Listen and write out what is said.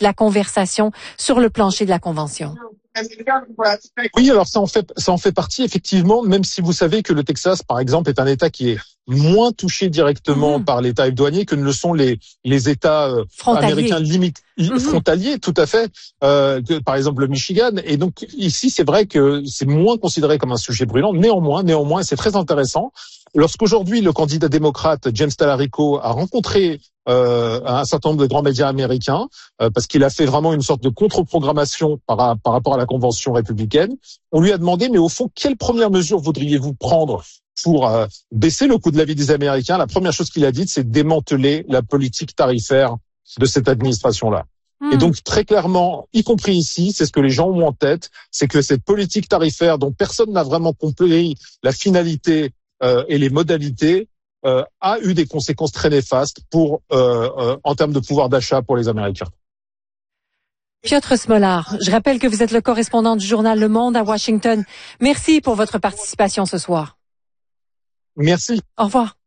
de la conversation sur le plancher de la Convention. Oui, alors ça en fait partie effectivement, même si vous savez que le Texas, par exemple, est un État qui est moins touché directement par les tarifs douaniers que ne le sont les États américains limite frontaliers, tout à fait, que, par exemple le Michigan. Et donc ici, c'est vrai que c'est moins considéré comme un sujet brûlant. Néanmoins, et c'est très intéressant. Lorsqu'aujourd'hui le candidat démocrate James Talarico a rencontré un certain nombre de grands médias américains, parce qu'il a fait vraiment une sorte de contre-programmation par rapport à la convention républicaine, on lui a demandé, mais au fond, quelles premières mesures voudriez-vous prendre pour baisser le coût de la vie des Américains? La première chose qu'il a dite, c'est démanteler la politique tarifaire de cette administration-là. Et donc, très clairement, y compris ici, c'est ce que les gens ont en tête, c'est que cette politique tarifaire dont personne n'a vraiment compris la finalité et les modalités, a eu des conséquences très néfastes en termes de pouvoir d'achat pour les Américains. Piotr Smolar, je rappelle que vous êtes le correspondant du journal Le Monde à Washington. Merci pour votre participation ce soir. Merci. Au revoir.